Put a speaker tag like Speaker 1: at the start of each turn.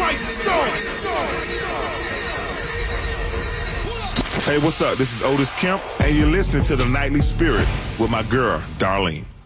Speaker 1: Hey, what's up? This is Otis Kemp, and you're listening to The Nightly Spirit with my girl, Darlene.